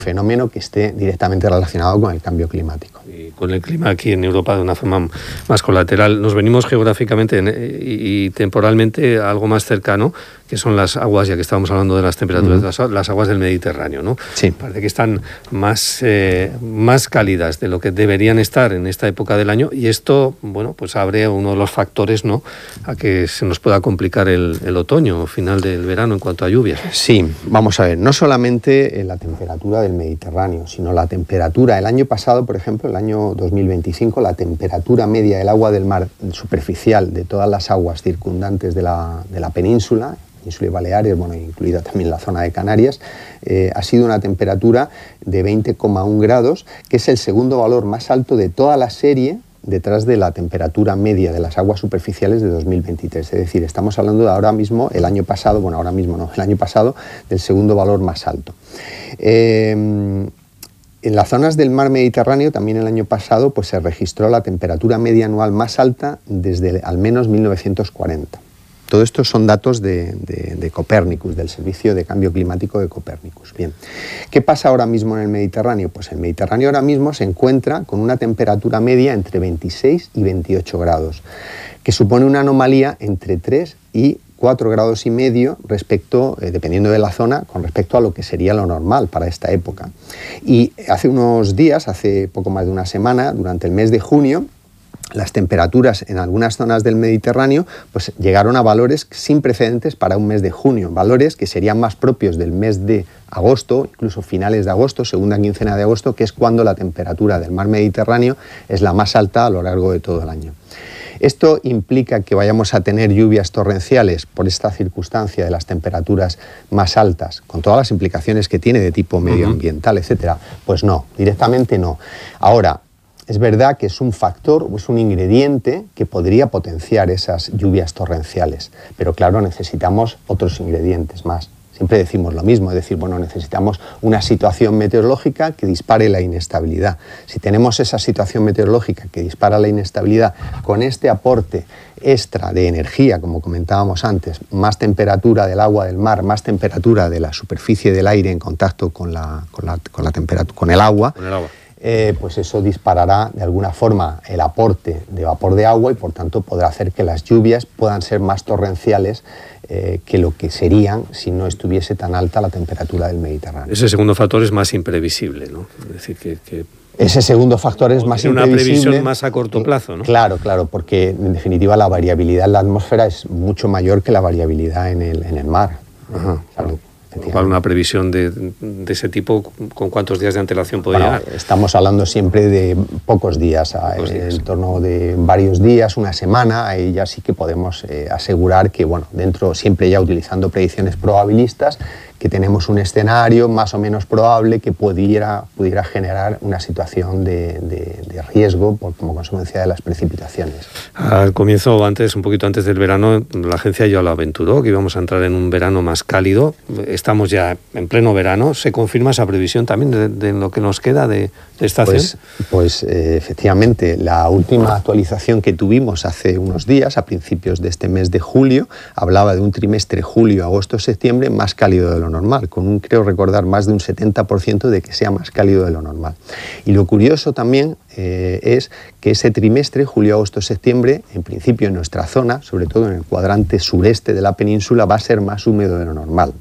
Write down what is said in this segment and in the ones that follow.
fenómeno que esté directamente relacionado con el cambio climático. Y con el clima aquí en Europa de una forma más colateral. Nos venimos geográficamente y temporalmente a algo más cercano, que son las aguas, ya que estábamos hablando de las temperaturas, las aguas del Mediterráneo, ¿no? Sí. Parece que están más cálidas de lo que deberían estar en esta época del año, y esto, bueno, pues abre uno de los factores, ¿no?, a que se nos pueda complicar el otoño o final del verano en cuanto a lluvias. Sí, vamos a ver, no solamente la temperatura del Mediterráneo, sino la temperatura. El año pasado, por ejemplo, el año 2025, la temperatura media del agua del mar superficial de todas las aguas circundantes de la península y Baleares, bueno, incluida también la zona de Canarias, ha sido una temperatura de 20,1 grados, que es el segundo valor más alto de toda la serie detrás de la temperatura media de las aguas superficiales de 2023. Es decir, estamos hablando de ahora mismo, el año pasado, bueno, ahora mismo no, el año pasado, del segundo valor más alto. En las zonas del mar Mediterráneo también el año pasado pues se registró la temperatura media anual más alta desde al menos 1940. Todo esto son datos de Copernicus, del Servicio de Cambio Climático de Copernicus. Bien, ¿qué pasa ahora mismo en el Mediterráneo? Pues el Mediterráneo ahora mismo se encuentra con una temperatura media entre 26 y 28 grados, que supone una anomalía entre 3 y 4 grados y medio respecto, dependiendo de la zona, con respecto a lo que sería lo normal para esta época. Y hace unos días, hace poco más de una semana, durante el mes de junio, las temperaturas en algunas zonas del Mediterráneo pues llegaron a valores sin precedentes para un mes de junio, valores que serían más propios del mes de agosto, incluso finales de agosto, segunda quincena de agosto, que es cuando la temperatura del mar Mediterráneo es la más alta a lo largo de todo el año. Esto implica que vayamos a tener lluvias torrenciales por esta circunstancia de las temperaturas más altas, con todas las implicaciones que tiene de tipo medioambiental, etcétera. Pues no, directamente no. Ahora, es verdad que es un factor, es un ingrediente que podría potenciar esas lluvias torrenciales, pero claro, necesitamos otros ingredientes más. Siempre decimos lo mismo, es decir, bueno, necesitamos una situación meteorológica que dispare la inestabilidad. Si tenemos esa situación meteorológica que dispara la inestabilidad con este aporte extra de energía, como comentábamos antes, más temperatura del agua del mar, más temperatura de la superficie del aire en contacto con el agua, pues eso disparará de alguna forma el aporte de vapor de agua y por tanto podrá hacer que las lluvias puedan ser más torrenciales que lo que serían si no estuviese tan alta la temperatura del Mediterráneo. Ese segundo factor es más imprevisible, ¿no? Es decir, que ese segundo factor es más imprevisible. Una previsión más a corto plazo, ¿no? Claro, porque en definitiva la variabilidad en la atmósfera es mucho mayor que la variabilidad en el mar. Ajá, claro. ¿Cuál una previsión de ese tipo? ¿Con cuántos días de antelación puede llegar? Estamos hablando siempre de pocos días, en torno de varios días, una semana. Ahí ya sí que podemos asegurar que, bueno, dentro, siempre ya utilizando predicciones probabilistas, que tenemos un escenario más o menos probable que pudiera generar una situación de riesgo como consecuencia de las precipitaciones. Al comienzo, un poquito antes del verano, la agencia ya lo aventuró, que íbamos a entrar en un verano más cálido. Estamos ya en pleno verano. ¿Se confirma esa previsión también de lo que nos queda de estación? Pues efectivamente, la última actualización que tuvimos hace unos días, a principios de este mes de julio, hablaba de un trimestre julio, agosto, septiembre más cálido de lo normal, con creo recordar, más de un 70% de que sea más cálido de lo normal. Y lo curioso también es que ese trimestre, julio, agosto, septiembre, en principio en nuestra zona, sobre todo en el cuadrante sureste de la península, va a ser más húmedo de lo normal.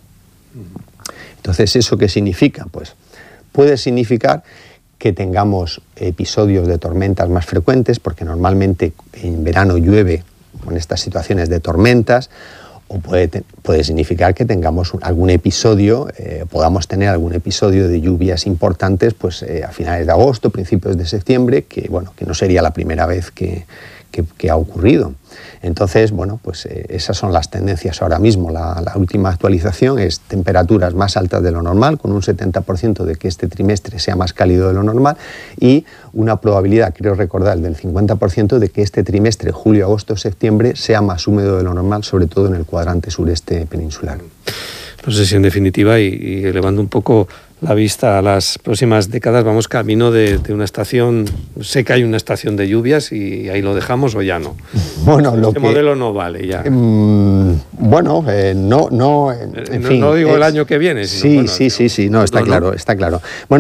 Entonces, ¿eso qué significa? Pues puede significar que tengamos episodios de tormentas más frecuentes, porque normalmente en verano llueve con estas situaciones de tormentas, o puede significar que tengamos algún episodio, podamos tener algún episodio de lluvias importantes pues, a finales de agosto, principios de septiembre, que no sería la primera vez que ha ocurrido. Entonces, bueno, pues esas son las tendencias ahora mismo. La última actualización es temperaturas más altas de lo normal, con un 70% de que este trimestre sea más cálido de lo normal y una probabilidad, creo recordar, del 50% de que este trimestre, julio, agosto, septiembre, sea más húmedo de lo normal, sobre todo en el cuadrante sureste peninsular. No sé si en definitiva, y elevando un poco la vista a las próximas décadas, vamos camino de una estación, sé que hay una estación de lluvias y ahí lo dejamos o ya no. Bueno, este modelo no vale ya. Bueno, en fin. No digo el año que viene, sino, sí, no, está claro, está claro. Bueno,